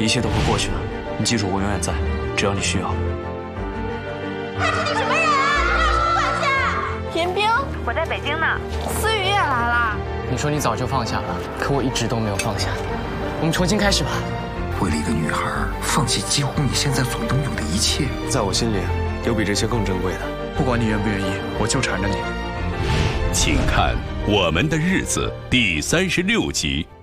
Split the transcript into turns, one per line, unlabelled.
一切都会过去的。你记住，我永远在，只要你需要。
他是你什么人啊？你为什么放下？
严冰，
我在北京呢。
思雨也来了。
你说你早就放下了，可我一直都没有放下。我们重新开始吧。
为了一个女孩，放弃几乎你现在所拥有的一切，
在我心里，有比这些更珍贵的。
不管你愿不愿意，我就缠着你。
请看《我们的日子》第36集。